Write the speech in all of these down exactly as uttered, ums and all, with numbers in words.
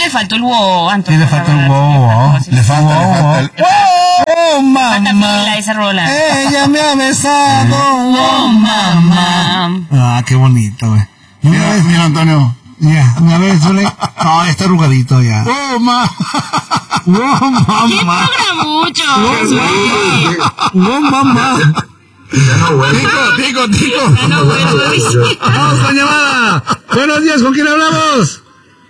le faltó el wow, Antonio. Sí, le faltó el wow. Le falta, wow. Oh, mamá. Pila esa rola. Ella me ha besado. Oh, mamá. Ah, qué bonito, güey. Mira, mira, Antonio. Ya, a ver, suele. No, está arrugadito ya. Oh, mamá. Oh, mamá. ¿Quién logra mucho? Oh, mamá. Tico, tico, tico. No, bueno, Vamos con llamada. Buenos días, ¿con quién hablamos?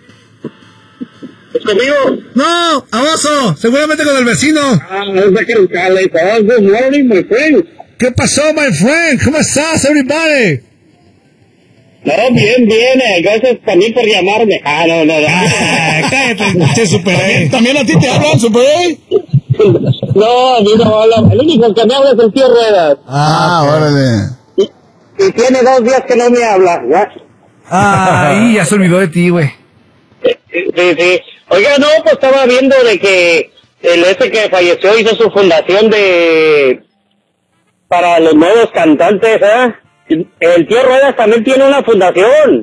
¿Es conmigo? No, Abaso, seguramente con el vecino. Ah, es aquí en Cali. Good morning, my friend. ¿Qué pasó, my friend? ¿Cómo estás, everybody? No, bien, bien, eh, gracias también por llamarme. Ah, no, no, no. Ah, cállate, che, Super A. ¿También a ti te hablan, Super A? No, a mí no habla. El único que me habla es el tío Ruedas. Ah, órale. Y, y tiene dos días que no me habla, ¿ya? Ay, ya se olvidó de ti, güey. Sí, sí. Oiga, no, pues estaba viendo de que el ese que falleció hizo su fundación de... para los nuevos cantantes, ¿eh? El tío Ruedas también tiene una fundación.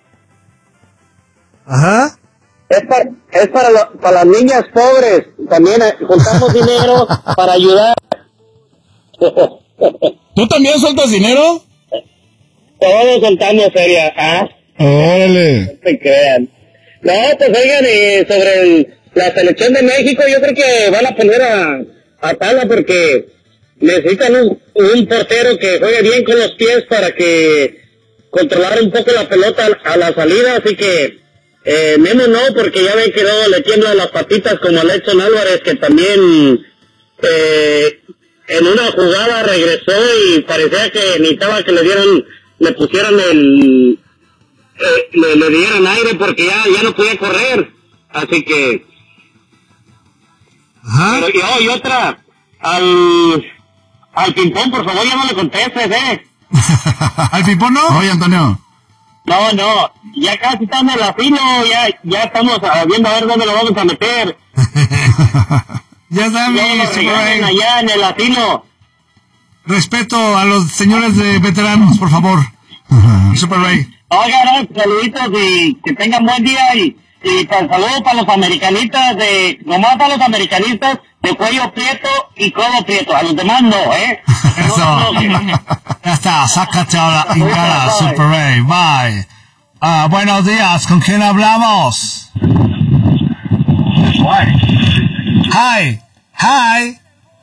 Ajá. Es para, es para, lo, para las niñas pobres. También eh, juntamos dinero para ayudar. ¿Tú también sueltas dinero? Todos soltamos feria. ¿Ah? Órale. No se crean. No, pues oigan, eh, sobre el, la selección de México, yo creo que van a poner a, a tabla porque necesitan un, un portero que juegue bien con los pies para que controlar un poco la pelota a la salida, así que eh, Memo no, porque ya ven que luego le tiemblan las patitas como a Edson Álvarez, que también eh, en una jugada regresó y parecía que necesitaba que le dieran, le pusieran el, eh, le, le dieran aire porque ya, ya no podía correr, así que... Ajá. Pero, y, oh, y otra, al... Al Pimpón, por favor, ya no le contestes, ¿eh? ¿Al Pimpón no? Oye, Antonio. No, no, ya casi estamos en el asilo, ya, ya estamos viendo a ver dónde lo vamos a meter. Ya está, mi Ya nos Super regalan A. allá en el asilo. Respeto a los señores de veteranos, por favor. Super A. Oigan, saluditos y que tengan buen día y, y pues, saludos para los americanistas, de nomás para los americanistas de cuello prieto y codo prieto, a los demás no, ¿eh? Eso. Ya está, sácate ahora en cara, Super A. Bye. Ah, buenos días, ¿con quién hablamos? Hi. Hi.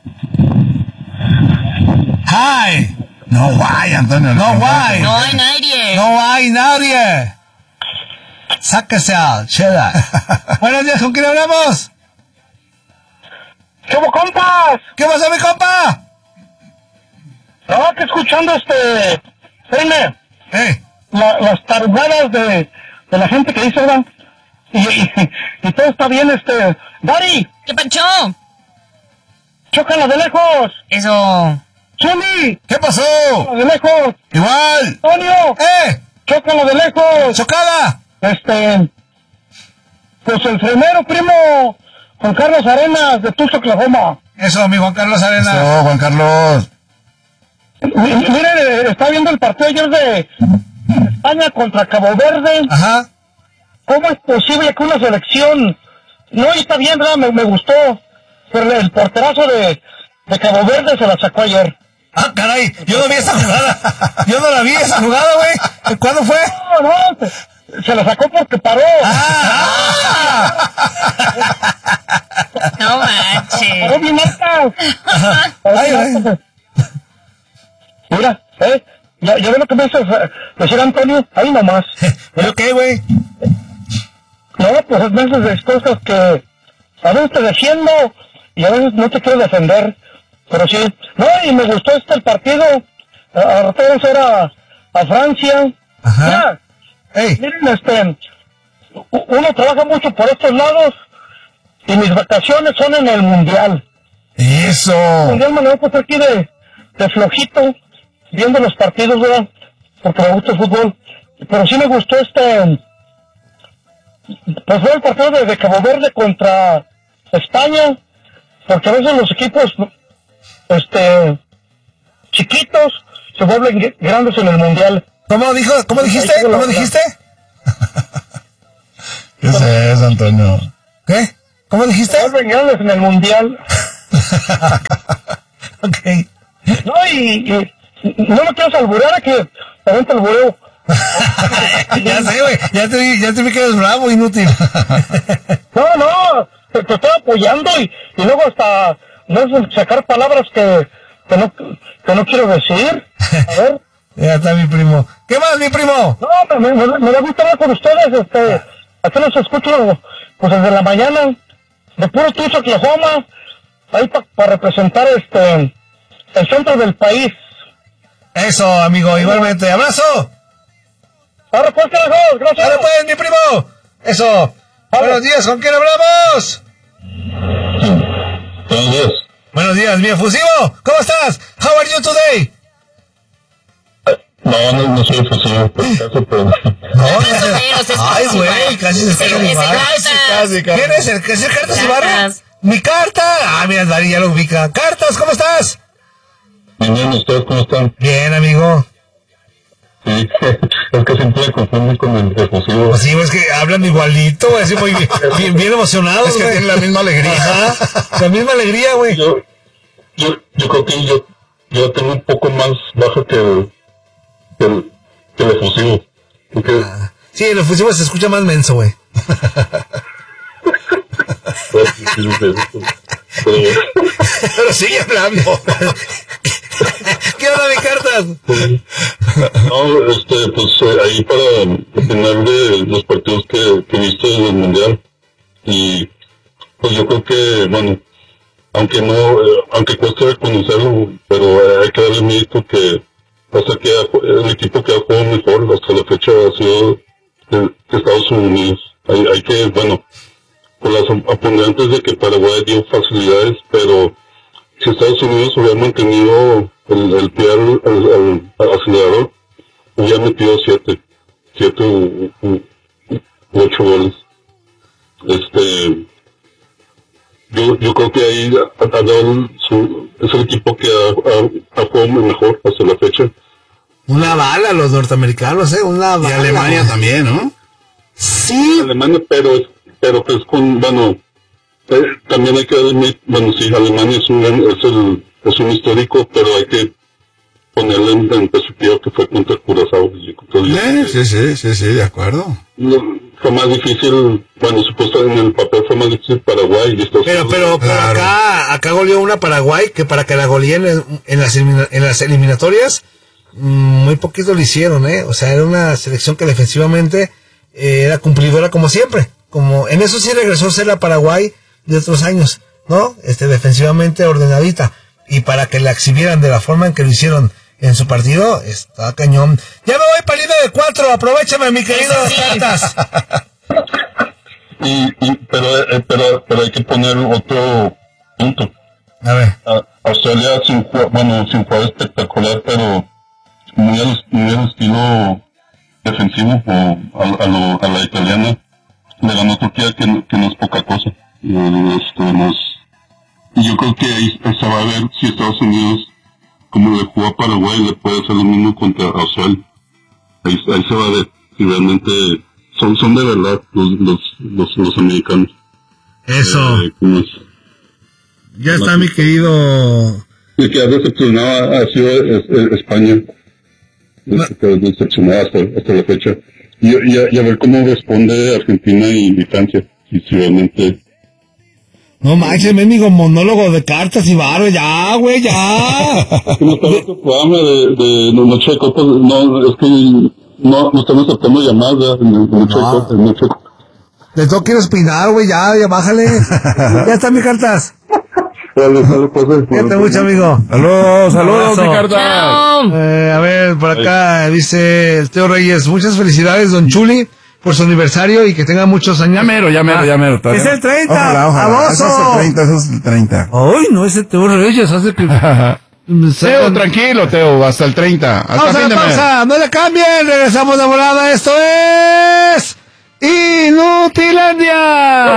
Hi. No, guay, Antonio. No, guay. No hay nadie. No hay nadie. Sáquese a Chela. Buenos días, ¿con quién hablamos? ¡Chobo, compas! ¿Qué pasa, mi compa? Estaba que escuchando este... Jaime, Eh, la, las tarugadas de, de la gente que dice, ¿verdad? Y, y, y todo está bien, este... ¡Dari! ¿Qué pancho? ¡Chócala de lejos! Eso. ¡Chuli! ¿qué pasó? ¡Chócala de lejos! Igual. ¡Antonio! Eh, ¡Chócala de lejos! chocada. Este... Pues el primero, primo... Juan Carlos Arenas, de Tulsa, Oklahoma. Eso, mi Juan Carlos Arenas. Eso, Juan Carlos. M- Mire, está viendo el partido ayer de España contra Cabo Verde. Ajá. ¿Cómo es posible que una selección... No, está bien, ¿verdad? Me, me gustó. Pero el porterazo de, de Cabo Verde se la sacó ayer. Ah, caray, yo no vi esa jugada. Yo no la vi esa jugada, güey. ¿Cuándo fue? No, no, se, se la sacó porque paró. Ah, No Paró manches. bien alta. Paró Ay, bien ay. alta. Mira, ¿eh? Ya, ya ve lo que me hizo eh, decir Antonio. Ahí nomás. ¿Pero qué, güey? No, pues es veces de cosas que a veces te defiendo y a veces no te quiero defender. Pero sí. No, y me gustó este el partido. Ahora vamos a ir a, a Francia. Ajá. Mira, Ey, miren, este, u- uno trabaja mucho por estos lados y mis vacaciones son en el Mundial. El eso. Mundial me lo voy a pasar aquí de, de flojito, viendo los partidos, ¿verdad? Porque me gusta el fútbol. Pero sí me gustó este, pues fue el partido de, de Cabo Verde contra España, porque a veces los equipos, este, chiquitos se vuelven gr- grandes en el Mundial. ¿Cómo dijo? ¿Cómo dijiste? ¿Cómo dijiste? ¿Qué es eso? Antonio. ¿Qué? ¿Cómo dijiste? Vuelven grandes en el mundial. Ok. No, y, y no me quieres alburear, que también te albureo. Ya sé, güey. Ya te vi, ya te vi que eres bravo, inútil. No, no, te, te estoy apoyando y, y luego hasta no es sacar palabras que, que, no, que no quiero decir. A ver. Ya está mi primo. ¿Qué más, mi primo? No, me, me, me da gusto hablar con ustedes. Este, aquí los escucho pues desde la mañana, de puro Tulsa, Oklahoma, ahí para pa representar este el centro del país. Eso, amigo, igualmente. ¡Abrazo! Ahora pues, carajo, gracias. ¡Ahora pues, mi primo! Eso. Buenos días, ¿con quién hablamos? Buenos días. Buenos días, mi efusivo. ¿Cómo estás? How are you today? No, no, no soy efusivo, por acaso, pero... No, Más o menos, es ay, casi güey, igual. casi se Es el- escucha es el igual. Cartas. Casi, casi. ¿Quién es el que es el Cartas Cartas. Ibarra? ¡Mi carta! Ah, mira, Dari ya lo ubica. Cartas, ¿cómo estás? Bien, bien, ¿ustedes cómo están? Bien, amigo. Sí, es que siempre me confunden con el efusivo. Pues sí, es que hablan igualito, güey, así muy bien, bien, bien emocionados, Es que güey. tienen la misma alegría. Ajá, la misma alegría, güey. Yo, yo, yo creo que yo, yo tengo un poco más bajo que el, que el, que el efusivo. Porque, Sí, el efusivo se escucha más menso, güey. pues, sí, sí, sí, sí. Pero, Pero sigue hablando. ¿Qué onda, mi Cartas? no, este, pues eh, ahí para opinar de los partidos que, que viste del Mundial. Y pues yo creo que, bueno, aunque no, eh, aunque cueste reconocerlo, pero eh, hay que darle mérito que hasta que ha- el equipo que ha jugado mejor hasta la fecha ha sido eh, Estados Unidos. Hay, hay que, bueno, por las apuntantes de que Paraguay dio facilidades, pero si Estados Unidos hubiera mantenido el, el pie al, al- al acelerador, hubiera metido siete, siete u, u- u ocho goles. Este, yo, yo creo que ahí ha, ha dado su, es el equipo que ha, ha, ha jugado mejor hasta la fecha. Una bala los norteamericanos, ¿eh? Una bala. Y Alemania güey. también, ¿no? Sí. Alemania, pero, pero pues con, bueno, eh, también hay que darle, bueno, sí, Alemania es un, gran- es el, es un histórico, pero hay que ponerle en, en perspectiva que fue contra Curazao. Yo creo que- Eh, sí, sí, sí, sí, de acuerdo. No, fue más difícil, bueno, supuestamente en el papel fue más difícil Paraguay y Estados Pero, Unidos. pero, pero Claro. acá, acá goleó una Paraguay que para que la goleen en, en las, elimina- en las eliminatorias, mm, muy poquito lo hicieron, ¿eh? O sea, era una selección que defensivamente eh, era cumplidora como siempre. Como, en eso sí regresó a ser la Paraguay de otros años, ¿no? Este, defensivamente ordenadita. Y para que la exhibieran de la forma en que lo hicieron en su partido, está cañón. Ya me voy para el de cuatro, aprovechame, mi querido Eso sí. Cartas. Y, y, pero, eh, pero, pero hay que poner otro punto. A ver. A- Australia sin jugar, bueno, sin jugar espectacular, pero muy al, muy al estilo defensivo o a, a, lo, a la italiana, le ganó a Turquía, que, no- que no es poca cosa. Y, este, no es- y yo creo que ahí se va a ver si Estados Unidos, como le jugó a Paraguay, le puede hacer lo mismo contra Australia. Ahí, ahí se va a ver si realmente son, son de verdad los, los, los, los americanos. Eso. Eh, como es. Ya está mi querido. El que ha decepcionado ha sido es- es- España. No. El que ha decepcionado hasta, hasta la fecha. Y, y, a, y a ver cómo responde Argentina y, y Francia. Si, si realmente... No manches, mendigo monólogo de Cartas y Barro, ya, güey, ya. Es que no estaba este programa de, de no- Noche de Copas. No, es que no, no estamos aceptando llamadas en el Noche de No. Copas. en Noche de Copas. Le tengo que opinar, güey, ya, ya bájale. Ya está mi Cartas. Dale, dale, pues, eh, Cuídate mucho, amigo. Saludos, saludos, Abrazo. mi carta. Chao. Eh, a ver, por acá dice el Teo Reyes, muchas felicidades, don Chuli, por su aniversario y que tenga muchos años. Ya mero, ya mero, ya mero. Es el treinta, Ojalá, ojalá. baboso. Ese es el treinta, ese es el treinta. Ay, no, ese Teo Reyes hace que... Teo, tranquilo, Teo, hasta el treinta. Hasta Vamos a fin la de mes. pausa, no le cambien, regresamos de volada, esto es... Inutilandia.